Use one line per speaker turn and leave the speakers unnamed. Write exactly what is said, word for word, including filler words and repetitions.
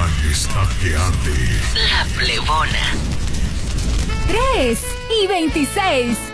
está que arde.
La Plebona.
tres y veintiséis.